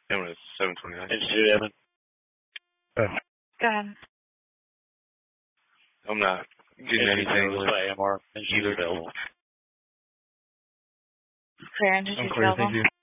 Cameron is 729. Hey, shoot, Evan. Go ahead. I'm not getting anything with AMR. And she's either. available. Clear and just I'm clear, thank you.